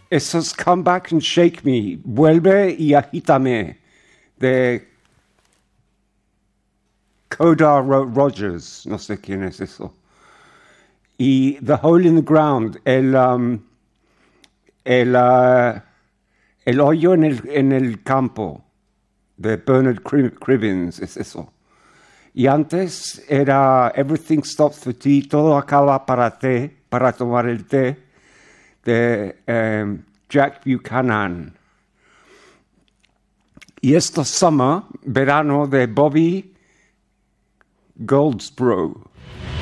Eso es Come Back and Shake Me, Vuelve y Agítame, de Kodar Rogers, no sé quién es eso. Y The Hole in the Ground, el hoyo en el campo, de Bernard Cribbins, es eso. Y antes era Everything Stops for Tea, todo acaba para té, para tomar el té, de Jack Buchanan. Y esto Summer, verano, de Bobby Goldsboro.